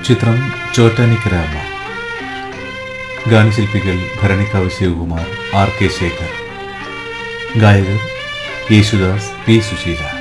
ചിത്രം ചോറ്റാനിക്കര അമ്മ. ഗാനശില്പികൾ Bharanikkavu Shivakumar, R K Shekhar. ഗായകർ യേശുദാസ്, പി സുശീല.